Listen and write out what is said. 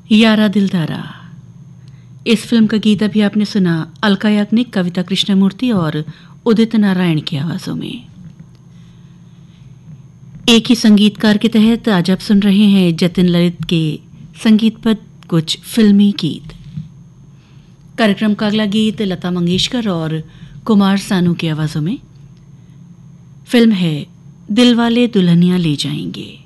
यारा दिलदारा। इस फिल्म का गीत अभी आपने सुना अलका याग्निक, कविता कृष्णमूर्ति और उदित नारायण की आवाजों में। एक ही संगीतकार के तहत आज आप सुन रहे हैं जतिन ललित के संगीतबद्ध कुछ फिल्मी गीत। कार्यक्रम का अगला गीत लता मंगेशकर और कुमार सानू की आवाजों में। फिल्म है दिलवाले दुल्हनिया ले जाएंगे।